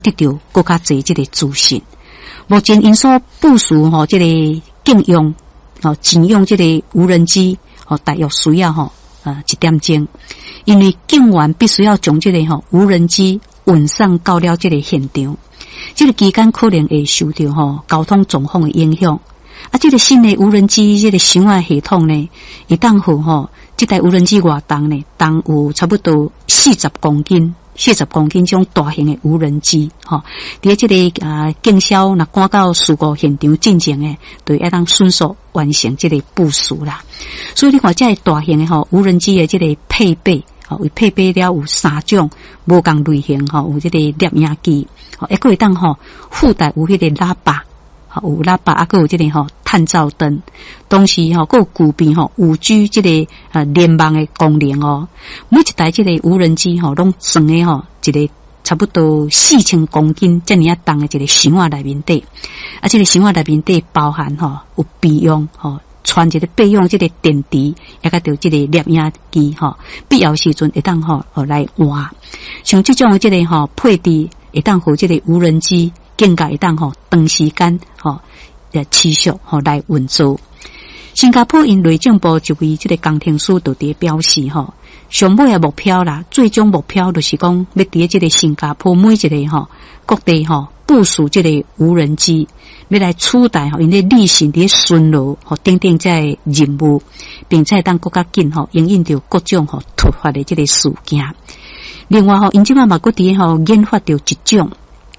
得到更加侪这个资讯。目前因所部署这个禁用禁用这个无人机大约需要1点钟，因为警员必须要将这个无人机运送到了这个现场，这个期间可能会受到交通状况的影响。这个新的无人机这个相关系统呢，会当互这台无人机外重呢，重有差不多40公斤这种大型的无人机伫这个警消若赶到事故现场进前的，就会当迅速完成这个部署啦。所以你看这大型的无人机的这个配备为配备了有3种无同类型有这个摄影机还可以当附带有迄个喇叭有喇叭还有这个探照灯，同时还有具备5G 这个联网的功能每一台这个无人机拢装的一个差不多4000公斤这么重的一个箱仔内面底，这个箱仔内面底包含有备用传一个备用这个电池，也甲着这个摄影机必要时阵会当来换。像这种这个配置会当互这个无人机更加会当长时间持续来运作。新加坡因内政部一位这个工程师就伫表示上尾的目标啦，最终目标就是讲要伫这个新加坡每一个各地部署这个无人机，要来取代因咧例行伫巡逻等等这任务，并且当更加紧应应着各种突发的这个事件。另外因即摆嘛搁伫研发着一种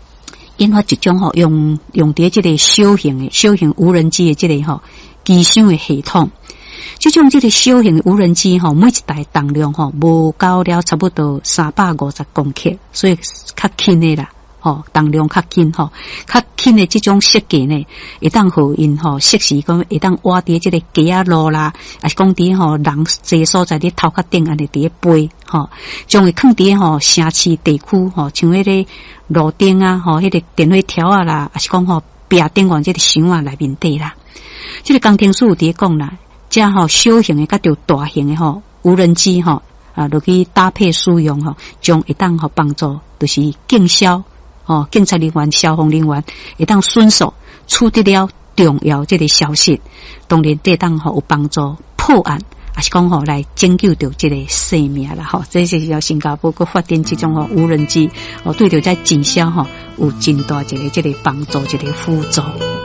用伫这个小型无人机的这个机箱的系统。这种这个小型的无人机每一台重量无到了差不多350公克，所以较轻的啦重量较轻较轻的这种设计呢，会当互因适时讲会当活伫这个街仔路啦，还是讲伫人济所在伫头壳顶安尼伫飞将会放伫城市地区像迄个路顶啊迄个电话条啊啦，还是讲壁顶往这个箱仔内面底啦。这个工程师有伫讲啦，这小型的甲着大型的无人机落去搭配使用将会当帮助就是警消警察人员、消防人员会当迅速处理了重要这个消息，当然对当有帮助破案，还是讲来拯救到这个生命啦这是要新加坡个发展这种无人机对着在警消有真大一个这个帮助，一个辅助。